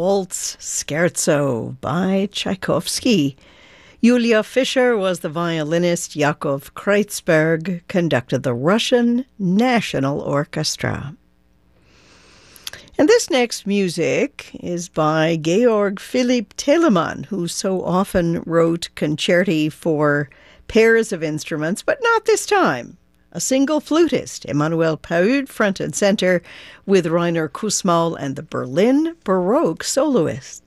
Waltz Scherzo by Tchaikovsky. Yulia Fischer was the violinist. Yakov Kreutzberg conducted the Russian National Orchestra. And this next music is by Georg Philipp Telemann, who so often wrote concerti for pairs of instruments, but not this time. A single flutist, Emanuel Paud, front and center, with Rainer Kussmaul and the Berlin Baroque Soloists.